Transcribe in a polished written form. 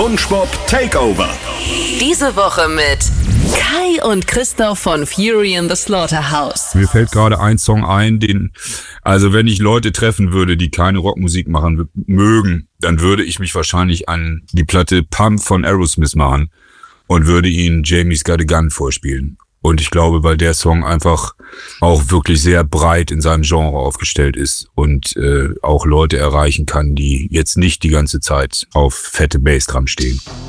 SpongeBob Takeover. Diese Woche mit Kai und Christoph von Fury in the Slaughterhouse. Mir fällt gerade ein Song ein, also wenn ich Leute treffen würde, die keine Rockmusik machen mögen, dann würde ich mich wahrscheinlich an die Platte Pump von Aerosmith machen und würde ihnen Jamie's Got a Gun vorspielen. Und ich glaube, weil der Song einfach auch wirklich sehr breit in seinem Genre aufgestellt ist und auch Leute erreichen kann, die jetzt nicht die ganze Zeit auf fette Bassdrum stehen.